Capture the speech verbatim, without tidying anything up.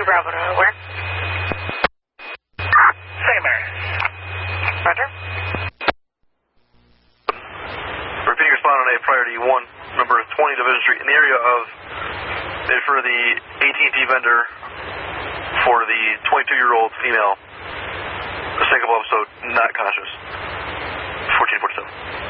Bravo to where? Saint Mary. Roger. Repeating respond on a priority one, number twenty Division Street, in the area of, for the A T and T vendor for the twenty-two-year-old female, a single episode, not conscious, fourteen forty-seven.